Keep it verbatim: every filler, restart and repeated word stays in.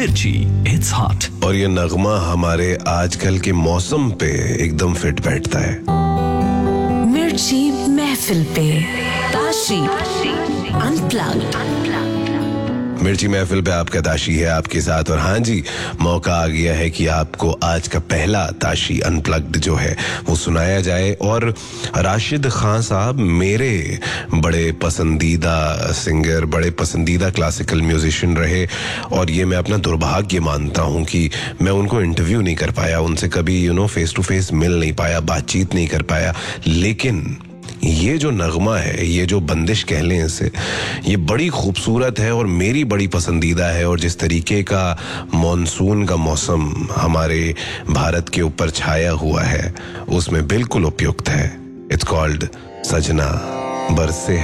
मिर्ची, it's hot. और ये नगमा हमारे आजकल के मौसम पे एकदम फिट बैठता है। मिर्ची महफिल पे ताशी अनप्लग्ड। मिर्ची महफिल पे आपका ताशी है आपके साथ। और हाँ जी, मौका आ गया है कि आपको आज का पहला ताशी अनप्लग्ड जो है वो सुनाया जाए। और राशिद खान साहब मेरे बड़े पसंदीदा सिंगर, बड़े पसंदीदा क्लासिकल म्यूजिशियन रहे। और ये मैं अपना दुर्भाग्य मानता हूँ कि मैं उनको इंटरव्यू नहीं कर पाया, उनसे कभी you know face to face मिल नहीं पाया, बातचीत नहीं कर पाया। लेकिन ये जो नगमा है, ये जो बंदिश कह लें इसे, ये बड़ी खूबसूरत है और मेरी बड़ी पसंदीदा है। और जिस तरीके का मॉनसून का मौसम हमारे भारत के ऊपर छाया हुआ है उसमें बिल्कुल उपयुक्त है। इट्स कॉल्ड सजना बरसे